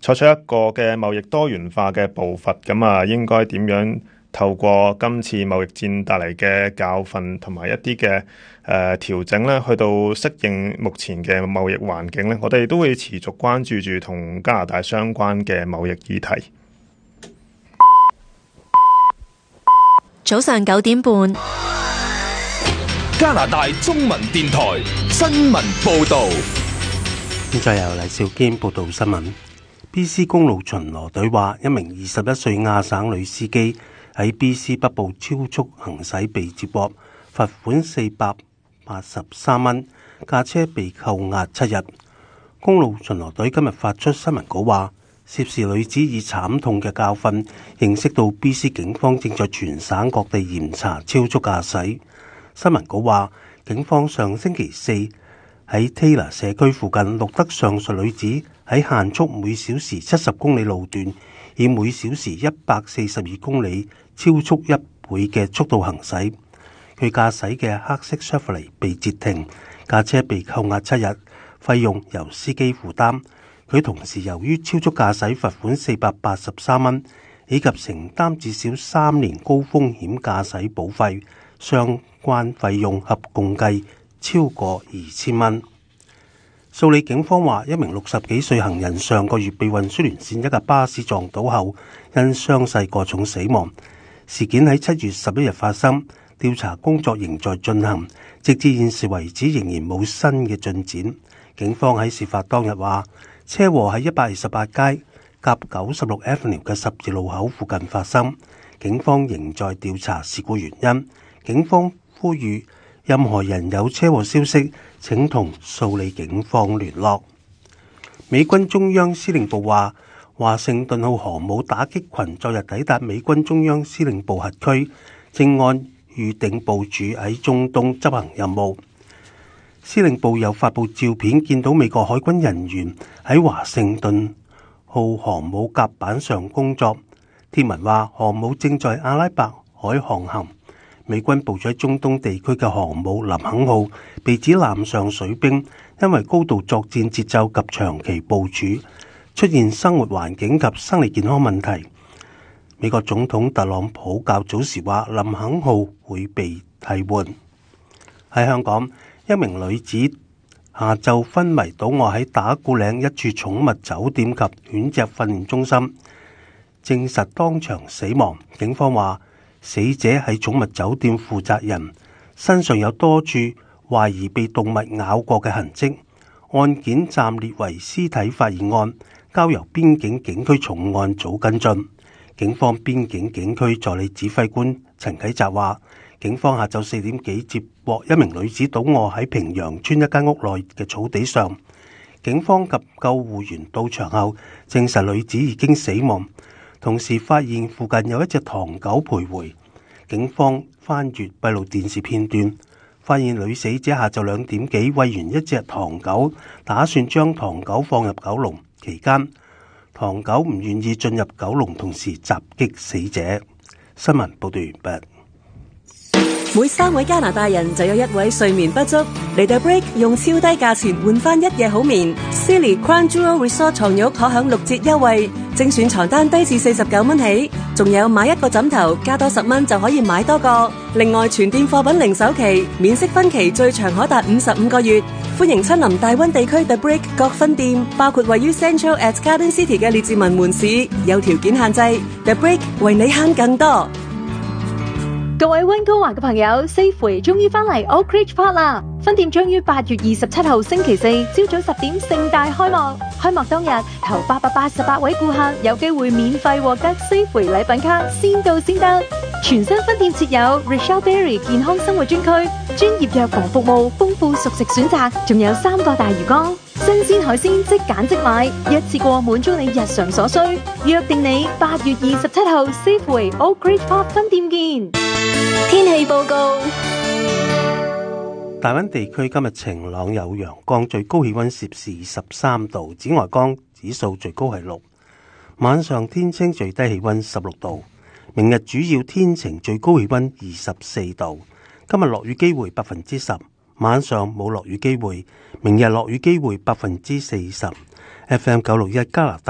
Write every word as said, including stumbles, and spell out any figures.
採取一個嘅貿易多元化嘅步伐，咁啊應該點樣透過今次貿易戰帶嚟嘅教訓同埋一啲嘅誒調整咧，去到適應目前嘅貿易環境咧，我哋都會持續關注住同加拿大相關嘅貿易議題。 早上九點半， 加拿大中文電台新聞報道。 現在由黎兆堅報道新聞。B C 公路巡邏隊話，一名二十一歲亞省女司機喺 B C 北部超速行駛被接獲，罰款四百八十三蚊，駕車被扣押七日。公路巡邏隊今日發出新聞稿話，涉事女子以慘痛嘅教訓認識到 B C 警方正在全省各地嚴查超速駕駛。新聞稿話，警方上星期四喺 Taylor 社區附近錄得上述女子喺限速每小時七十公里路段，以每小時一百四十二公里超速一倍嘅速度行駛。佢駕駛嘅黑色 Chevrolet 被截停，駕車被扣押七日，費用由司機負擔。佢同時由於超速駕駛罰款四百八十三蚊，以及承擔至少三年高風險駕駛保費，相關費用合共計超過二千蚊。素里警方話，一名六十幾歲行人上個月被運輸連線一架巴士撞倒後，因傷勢過重死亡。事件喺七月十一日發生，調查工作仍在進行，直至現時為止仍然冇新嘅進展。警方喺事發當日話，車禍喺一百二十八街夾九十六 Avenue 嘅十字路口附近發生，警方仍在調查事故原因。警方呼籲任何人有車禍消息，請同素里警方聯絡。美軍中央司令部話，華盛頓號航母打擊群昨日抵達美軍中央司令部轄區，正按預定部署喺中東執行任務。司令部又發布照片，見到美國海軍人員喺華盛頓號航母甲板上工作。貼文話，航母正在阿拉伯海航行。美軍部署喺中東地區嘅航母林肯號被指艦上水兵因為高度作戰節奏及長期部署，出現生活環境及生理健康問題。美國總統特朗普較早時話，林肯號會被替換。喺香港，一名女子下晝昏迷倒卧喺打鼓嶺一處寵物酒店及犬隻訓練中心，證實當場死亡。警方話，死者係寵物酒店負責人，身上有多處懷疑被動物咬過嘅痕跡。案件暫列為屍體發現案，交由邊境警區重案組跟進。警方邊境警區助理指揮官陳啟澤話，警方下晝四點幾接獲一名女子倒卧喺平陽村一間屋內嘅草地上，警方及救護員到場後證實女子已經死亡，同時發現附近有一隻唐狗徘徊。警方翻閱閉路電視片段，發現女死者下晝兩點幾餵完一隻唐狗，打算將唐狗放入狗籠，期間唐狗唔願意進入狗籠，同時襲擊死者。新聞報道完畢。 每三位加拿大人就有一位睡眠不足，嚟到 Break 用超低價錢換翻一夜好眠。Silly Crown Jewel Resort 床褥可享六折優惠，精選床單低至四十九蚊起，仲有買一個枕頭加多十蚊就可以買多個。另外全店貨品零首期，免息分期最長可達五十五個月。歡迎親臨大溫地區 The Break 各分店，包括位於 Central at Garden City 嘅列治文門市，有條件限制。The Break 為你慳更多。 各位溫哥華嘅朋友 ，Safeway 終於翻嚟 Oak Ridge Park 啦！分店將於八月二十七號星期四朝早十點盛大開幕。開幕當日，頭八百八十八位顧客有機會免費獲得 Safeway 禮品卡，先到先得。全新分店設有 Rachel Berry 健康生活專區，專業藥房服務，豐富熟食選擇，仲有三個大魚缸，新鮮海鮮即揀即買，一次過滿足你日常所需。約定你八月二十七號 Safeway Oak Ridge Park 分店見。 天氣報告： 大溫地區今日晴朗有陽光，最高氣溫攝氏二十三度，紫外光指數最高係六。晚上天清，最低氣溫十六度。明日主要天晴，最高氣溫二十四度。今日落雨機會百分之十，晚上冇落雨機會。明日落雨機會百分之四十。F M 九六一加拿大